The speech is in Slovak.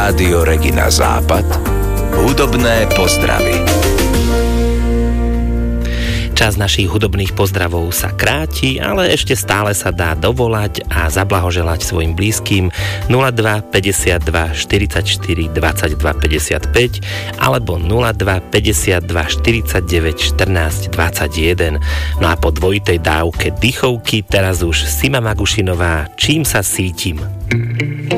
Rádio Regina Západ. Hudobné pozdravy. Čas našich hudobných pozdravov sa kráti, ale ešte stále sa dá dovolať a zablahoželať svojim blízkym 02 52 44 22 55 alebo 02 52 49 14 21. No a po dvojitej dávke dychovky teraz už Sima Magušinová, Čím sa sítim.